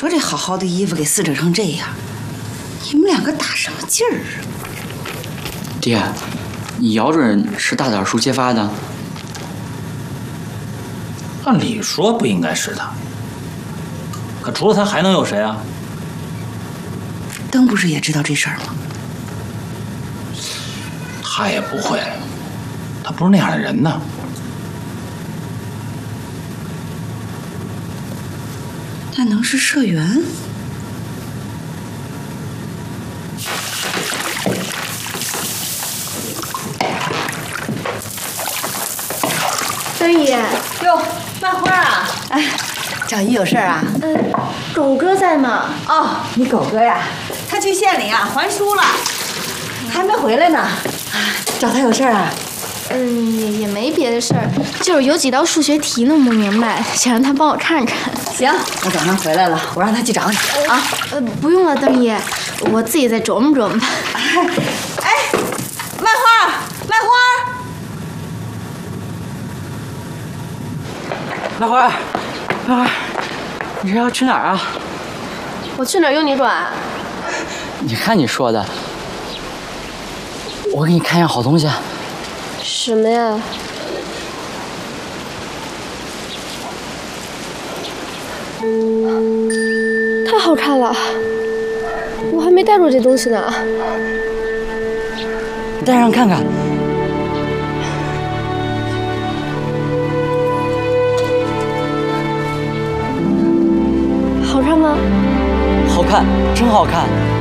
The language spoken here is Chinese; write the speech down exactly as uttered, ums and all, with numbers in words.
说这好好的衣服给撕扯成这样，你们两个打什么劲儿啊？ 爹，你姚主任是大枣书揭发的？ 按理说不应该是他，可除了他还能有谁啊？ 灯不是也知道这事儿吗？ 他也不会，他不是那样的人呢。 那能是社员？ 灯姨， 哟，漫花啊！ 哎，找姨有事儿啊？ 嗯，狗哥在吗？ 哦，你狗哥呀，他去县里啊还书了，还没回来呢。找他有事儿啊？ 嗯，也也没别的事儿，就是有几道数学题弄不明白，想让他帮我看看。 行，我等他回来了，我让他去找你啊。 呃，不用了，灯姨，我自己再琢磨琢磨吧。 哎，漫花，漫花。 兰花，兰花，你这要去哪儿啊？ 我去哪儿用你管？ 你看你说的，我给你看样好东西。 什么呀？太好看了，我还没带着这东西呢。 带上看看。 好看吗？ 好看，真好看。